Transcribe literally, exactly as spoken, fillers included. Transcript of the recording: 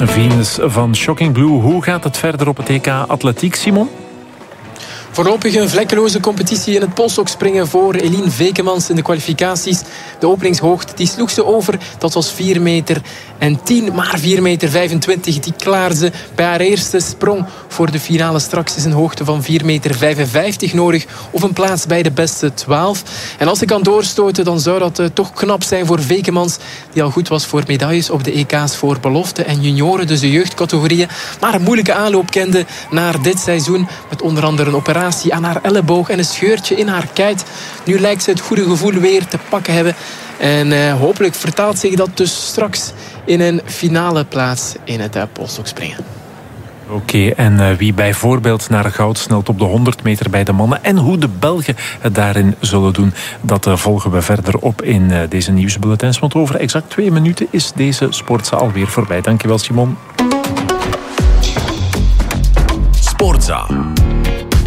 Venus van Shocking Blue. Hoe gaat het verder op het E K Atletiek, Simon? Voorlopig een vlekkeloze competitie in het polsstokspringen voor Eline Vekemans in de kwalificaties. De openingshoogte die sloeg ze over. Dat was vier meter en tien, maar vier meter vijfentwintig. Die klaarde ze bij haar eerste sprong voor de finale. Straks is een hoogte van vier meter vijfenvijftig nodig of een plaats bij de beste twaalf. En als ze kan doorstoten, dan zou dat uh, toch knap zijn voor Vekemans, die al goed was voor medailles op de E K's voor belofte en junioren, dus de jeugdcategorieën. Maar een moeilijke aanloop kende naar dit seizoen, met onder andere een operatie aan haar elleboog en een scheurtje in haar kuit. Nu lijkt ze het goede gevoel weer te pakken hebben. En uh, hopelijk vertaalt zich dat dus straks in een finale plaats in het uh, polsstokspringen. Oké, okay, en uh, wie bijvoorbeeld naar goud snelt op de honderd meter bij de mannen en hoe de Belgen het daarin zullen doen, dat uh, volgen we verder op in uh, deze nieuwsbulletins. Want over exact twee minuten is deze Sportza alweer voorbij. Dankjewel, Simon. Sportza.